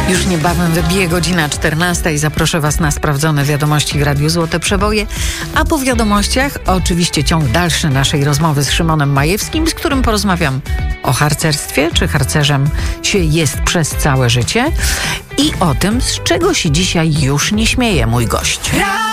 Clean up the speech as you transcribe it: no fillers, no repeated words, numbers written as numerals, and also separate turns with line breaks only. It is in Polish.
Już niebawem wybije godzina 14 i zaproszę Was na sprawdzone wiadomości w Radiu Złote Przeboje. A po wiadomościach oczywiście ciąg dalszy naszej rozmowy z Szymonem Majewskim, z którym porozmawiam o harcerstwie, czy harcerzem się jest przez całe życie i o tym, z czego się dzisiaj już nie śmieje mój gość.